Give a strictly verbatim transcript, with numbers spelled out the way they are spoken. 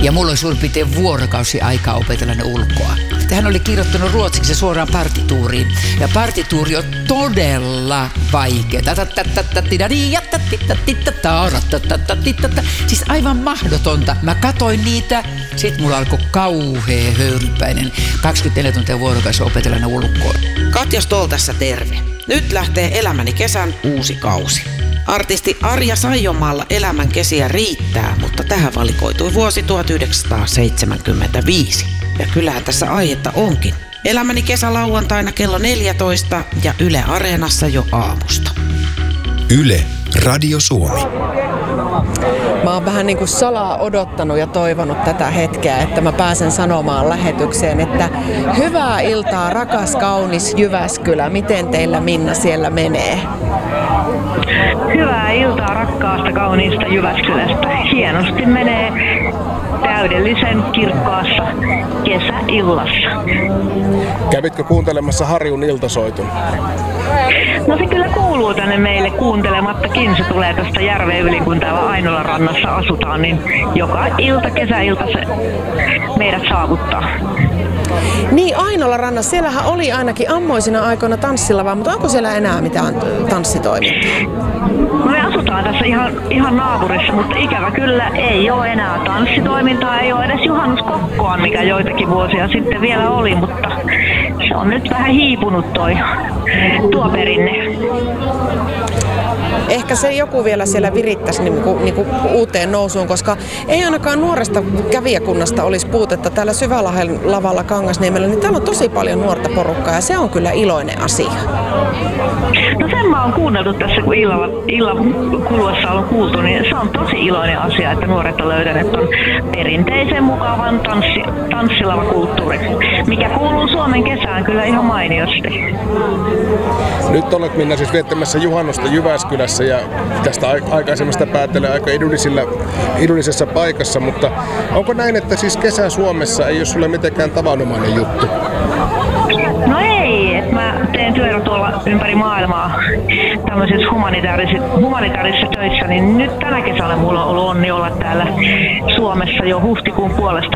Ja mulla oli suurin piirtein vuorokausi aikaa opetella ne ulkoa. Hän oli kirjoittanut ruotsiksi suoraan partituuriin. Ja partituuri on todella vaikea. Siis aivan mahdotonta. Mä katoin niitä. Sitten mulla alkoi kauhea höyrypäinen. kaksikymmentäneljä tuntia vuorokausi opetella ne ulkoa. Katja Stoll tässä terve. Nyt lähtee Elämäni kesän uusi kausi. Artisti Arja Saijonmaalla elämän kesiä riittää, mutta tähän valikoitui vuosi tuhatyhdeksänsataaseitsemänkymmentäviisi. Ja kyllähän tässä aihetta onkin. Elämäni kesä lauantaina kello neljätoista ja Yle Areenassa jo aamusta. Yle Radio Suomi. Mä oon vähän niin kuin salaa odottanut ja toivonut tätä hetkeä, että mä pääsen sanomaan lähetykseen, että hyvää iltaa, rakas kaunis Jyväskylä. Miten teillä, Minna, siellä menee? Hyvää iltaa rakkaasta kauniista Jyväskylästä. Hienosti menee täydellisen kirkkaassa kesäillassa. Kävitkö kuuntelemassa Harjun iltasoitun? No se kyllä kuuluu tänne meille kuuntelemattakin. Se tulee tästä järven yli, kun täällä Ainolan rannassa asutaan, niin joka ilta, kesäilta se meidät saavuttaa. Niin, Ainolan rannassa. Siellähän oli ainakin ammoisina aikoina tanssilava, mutta onko siellä enää mitään tanssitoimintaa? No me asutaan tässä ihan, ihan naapurissa, mutta ikävä kyllä ei ole enää tanssitoimintaa, ei ole edes juhannuskokkoa, mikä joitakin vuosia sitten vielä oli, mutta se on nyt vähän hiipunut toi, tuo perinne. Ehkä se joku vielä siellä virittäisi niin kuin, niin kuin uuteen nousuun, koska ei ainakaan nuoresta kävijäkunnasta olisi puutetta. Täällä Syvälahden lavalla Kangasniemellä, niin täällä on tosi paljon nuorta porukkaa ja se on kyllä iloinen asia. No sen mä oon kuunneltu tässä, kun illan, illan kuluessa on kuultu, niin se on tosi iloinen asia, että nuoret on löytäneet ton perinteisen mukavan tanssi, tanssilavakulttuurin, mikä kuuluu Suomen kesään kyllä ihan mainiosti. Nyt olet, Minna, siis viettämässä juhannusta Jyväskylässä ja tästä aikaisemmasta päättelee aika idyllisillä, idyllisessä paikassa, mutta onko näin, että siis kesä Suomessa ei ole sulle mitenkään tavanomainen juttu? No ei, että mä teen työtä tuolla ympäri maailmaa tämmöisissä humanitaarisissa, humanitaarisissa töissä, niin nyt tänä kesänä mulla on ollut onni olla täällä Suomessa jo huhtikuun puolesta